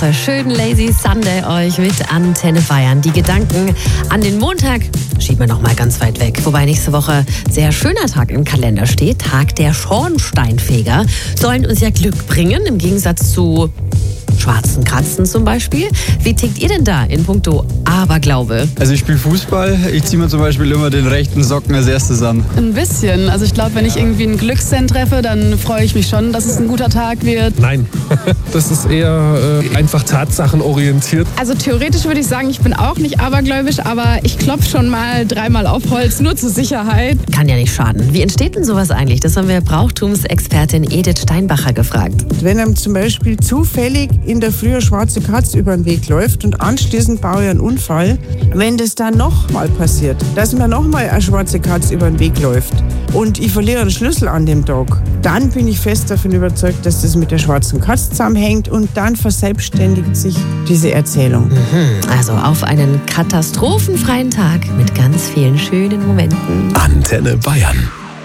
Schönen Lazy Sunday euch mit Antenne Bayern. Die Gedanken an den Montag schieben wir noch mal ganz weit weg. Wobei nächste Woche sehr schöner Tag im Kalender steht. Tag der Schornsteinfeger. Sollen uns ja Glück bringen, im Gegensatz zu schwarzen Katzen zum Beispiel. Wie tickt ihr denn da in puncto Aberglaube? Also ich spiele Fußball. Ich ziehe mir zum Beispiel immer den rechten Socken als erstes an. Ein bisschen. Also ich glaube, wenn ich irgendwie einen Glückssend treffe, dann freue ich mich schon, dass es ein guter Tag wird. Nein, das ist eher einfach tatsachenorientiert. Also theoretisch würde ich sagen, ich bin auch nicht abergläubisch, aber ich klopfe schon mal 3-mal auf Holz, nur zur Sicherheit. Kann ja nicht schaden. Wie entsteht denn sowas eigentlich? Das haben wir Brauchtumsexpertin Edith Steinbacher gefragt. Wenn einem zum Beispiel zufällig in der Früh eine schwarze Katze über den Weg läuft und anschließend baue ich einen Unfall, wenn das dann nochmal passiert, dass mir nochmal eine schwarze Katze über den Weg läuft und ich verliere einen Schlüssel an dem Tag, dann bin ich fest davon überzeugt, dass das mit der schwarzen Katze zusammenhängt und dann verselbstständigt sich diese Erzählung. Also auf einen katastrophenfreien Tag mit ganz vielen schönen Momenten. Antenne Bayern.